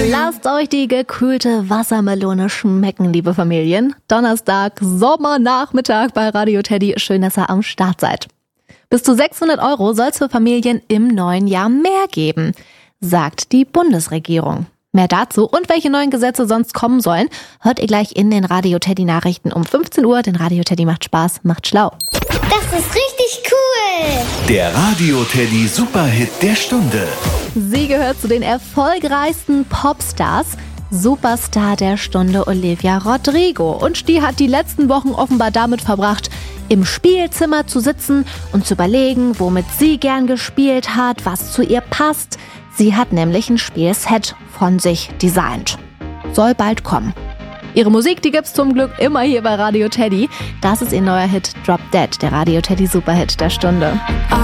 Lasst euch die gekühlte Wassermelone schmecken, liebe Familien. Donnerstag, Sommernachmittag bei Radio Teddy. Schön, dass ihr am Start seid. Bis zu 600 € soll es für Familien im neuen Jahr mehr geben, sagt die Bundesregierung. Mehr dazu und welche neuen Gesetze sonst kommen sollen, hört ihr gleich in den Radio Teddy Nachrichten um 15 Uhr. Denn Radio Teddy macht Spaß, macht schlau. Das ist richtig cool. Der Radio Teddy Superhit der Stunde. Sie gehört zu den erfolgreichsten Popstars. Superstar der Stunde Olivia Rodrigo. Und die hat die letzten Wochen offenbar damit verbracht, im Spielzimmer zu sitzen und zu überlegen, womit sie gern gespielt hat, was zu ihr passt. Sie hat nämlich ein Spielset von sich designt. Soll bald kommen. Ihre Musik, die gibt's zum Glück immer hier bei Radio Teddy. Das ist ihr neuer Hit Drop Dead, der Radio Teddy Superhit der Stunde.